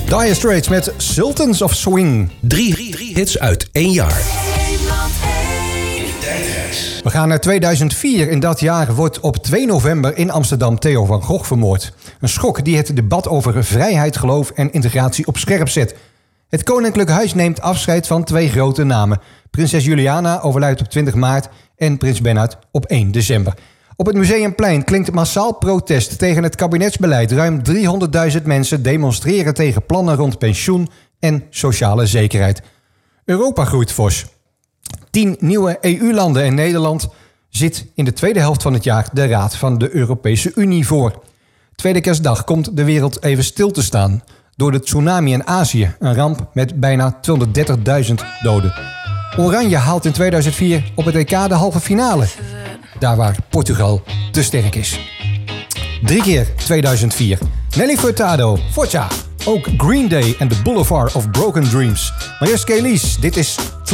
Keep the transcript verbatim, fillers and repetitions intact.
Dire Straits met Sultans of Swing. Drie, drie, drie hits uit één jaar. We gaan naar tweeduizend vier. In dat jaar wordt op twee november in Amsterdam Theo van Gogh vermoord. Een schok die het debat over vrijheid, geloof en integratie op scherp zet. Het Koninklijk Huis neemt afscheid van twee grote namen. Prinses Juliana overlijdt op twintig maart en prins Bernhard op één december. Op het Museumplein klinkt massaal protest tegen het kabinetsbeleid. Ruim driehonderdduizend mensen demonstreren tegen plannen rond pensioen en sociale zekerheid. Europa groeit fors. Tien nieuwe E U-landen en Nederland zit in de tweede helft van het jaar de Raad van de Europese Unie voor. Tweede kerstdag komt de wereld even stil te staan door de tsunami in Azië. Een ramp met bijna tweehonderddertigduizend doden. Oranje haalt in tweeduizend vier op het E K de halve finale. Daar waar Portugal te sterk is. Drie keer tweeduizend vier. Nelly Furtado, Forza. Ook Green Day en The Boulevard of Broken Dreams. Maar eerst Kelis, dit is